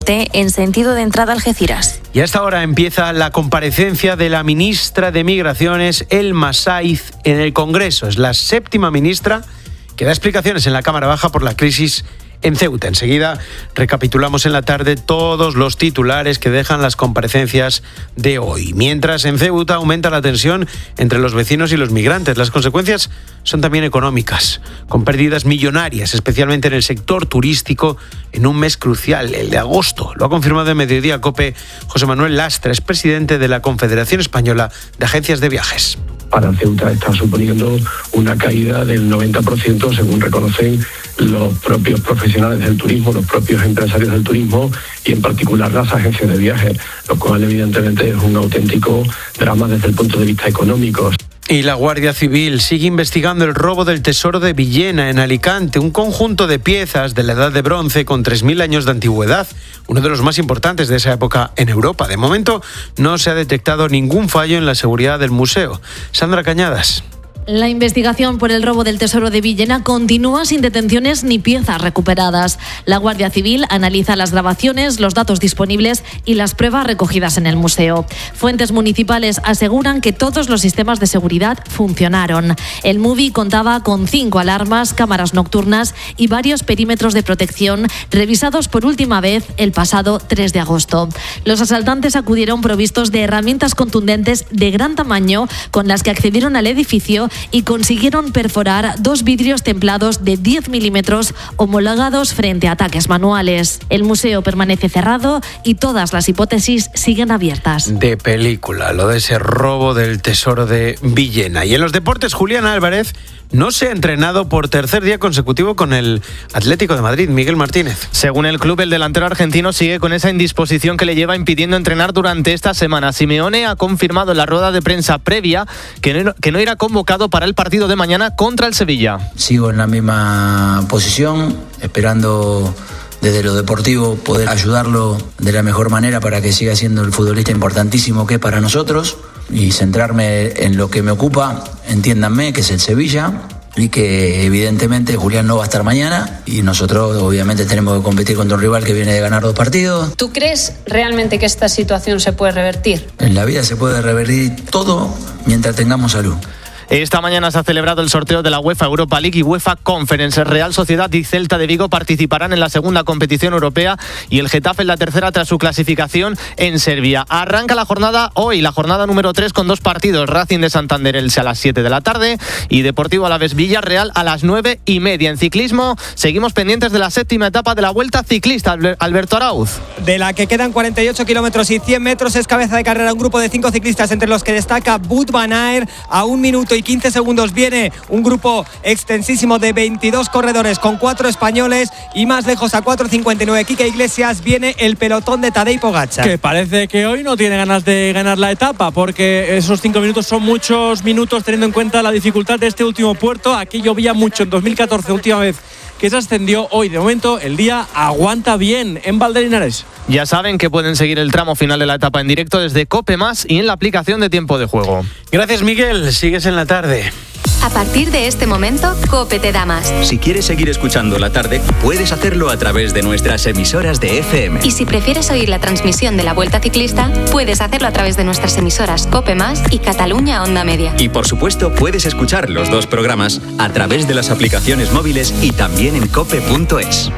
norte en sentido de entrada a Algeciras. Y a esta hora empieza la comparecencia de la ministra de Migraciones, Elma Saiz, en el Congreso. Es la 7ª ministra que da explicaciones en la Cámara Baja por la crisis en Ceuta. Enseguida recapitulamos en la tarde todos los titulares que dejan las comparecencias de hoy. Mientras en Ceuta aumenta la tensión entre los vecinos y los migrantes. Las consecuencias son también económicas, con pérdidas millonarias, especialmente en el sector turístico, en un mes crucial, el de agosto. Lo ha confirmado en Mediodía COPE José Manuel Lastra, es presidente de la Confederación Española de Agencias de Viajes. Para Ceuta está suponiendo una caída del 90%, según reconocen los propios profesionales del turismo, los propios empresarios del turismo y en particular las agencias de viajes, lo cual evidentemente es un auténtico drama desde el punto de vista económico. Y la Guardia Civil sigue investigando el robo del tesoro de Villena, en Alicante, un conjunto de piezas de la Edad de Bronce con 3.000 años de antigüedad, uno de los más importantes de esa época en Europa. De momento no se ha detectado ningún fallo en la seguridad del museo. Sandra Cañadas. La investigación por el robo del tesoro de Villena continúa sin detenciones ni piezas recuperadas. La Guardia Civil analiza las grabaciones, los datos disponibles y las pruebas recogidas en el museo. Fuentes municipales aseguran que todos los sistemas de seguridad funcionaron. El MUVI contaba con 5 alarmas, cámaras nocturnas y varios perímetros de protección revisados por última vez el pasado 3 de agosto. Los asaltantes acudieron provistos de herramientas contundentes de gran tamaño con las que accedieron al edificio y consiguieron perforar 2 vidrios templados de 10 milímetros homologados frente a ataques manuales. El museo permanece cerrado y todas las hipótesis siguen abiertas. De película, lo de ese robo del tesoro de Villena. Y en los deportes, Julián Álvarez no se ha entrenado por tercer día consecutivo con el Atlético de Madrid. Miguel Martínez. Según el club, el delantero argentino sigue con esa indisposición que le lleva impidiendo entrenar durante esta semana. Simeone ha confirmado en la rueda de prensa previa que no irá convocado para el partido de mañana contra el Sevilla. Sigo en la misma posición, esperando desde lo deportivo poder ayudarlo de la mejor manera para que siga siendo el futbolista importantísimo que es para nosotros y centrarme en lo que me ocupa, entiéndanme, que es el Sevilla, y que evidentemente Julián no va a estar mañana y nosotros obviamente tenemos que competir contra un rival que viene de ganar 2 partidos. ¿Tú crees realmente que esta situación se puede revertir? En la vida se puede revertir todo mientras tengamos salud. Esta mañana se ha celebrado el sorteo de la UEFA Europa League y UEFA Conference. Real Sociedad y Celta de Vigo participarán en la segunda competición europea y el Getafe en la tercera tras su clasificación en Serbia. Arranca la jornada hoy, la jornada número 3 con 2 partidos. Racing de Santander Elche a las 7 de la tarde y Deportivo Alavés Villarreal a las 9:30. En ciclismo seguimos pendientes de la 7ª etapa de la Vuelta Ciclista. Alberto Arauz. De la que quedan 48 kilómetros y 100 metros es cabeza de carrera un grupo de 5 ciclistas entre los que destaca Wout van Aert. A 1 minuto y 15 segundos viene un grupo extensísimo de 22 corredores con 4 españoles y más lejos a 4:59 Quique Iglesias viene el pelotón de Tadej Pogačar. Que parece que hoy no tiene ganas de ganar la etapa porque esos 5 minutos son muchos minutos teniendo en cuenta la dificultad de este último puerto. Aquí llovía mucho en 2014, última vez que se ascendió. Hoy de momento el día aguanta bien en Valdelinares. Ya saben que pueden seguir el tramo final de la etapa en directo desde COPE+ y en la aplicación de Tiempo de Juego. Gracias, Miguel. Sigues en la tarde. A partir de este momento, COPE te da más. Si quieres seguir escuchando la tarde, puedes hacerlo a través de nuestras emisoras de FM. Y si prefieres oír la transmisión de la Vuelta Ciclista, puedes hacerlo a través de nuestras emisoras COPE+ y Cataluña Onda Media. Y por supuesto, puedes escuchar los 2 programas a través de las aplicaciones móviles y también en cope.es.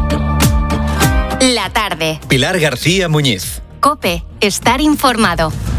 La tarde. Pilar García Muñiz. COPE. Estar informado.